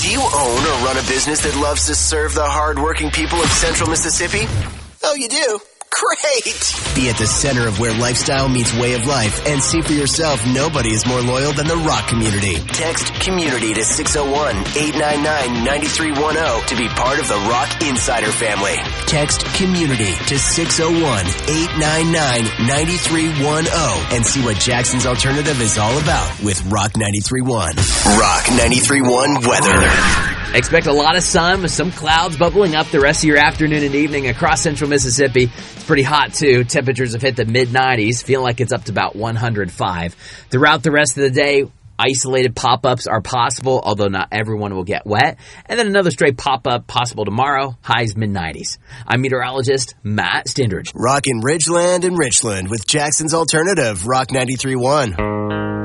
Do you own or run a business that loves to serve the hard-working people of Central Mississippi? Oh, you do? Great! Be at the center of where lifestyle meets way of life and see for yourself nobody is more loyal than the Rock community. Text community to 601-899-9310 to be part of the Rock Insider family. Text community to 601-899-9310 and see what Jackson's Alternative is all about with Rock 93.1. Rock 93.1 weather. Expect a lot of sun with some clouds bubbling up the rest of your afternoon and evening across Central Mississippi. It's pretty hot, too. Temperatures have hit the mid-90s, feeling like it's up to about 105. Throughout the rest of the day, isolated pop-ups are possible, although not everyone will get wet. And then another stray pop-up possible tomorrow, highs mid-90s. I'm meteorologist Matt Stindridge. Rockin' Ridgeland and Richland with Jackson's Alternative, Rock 93.1.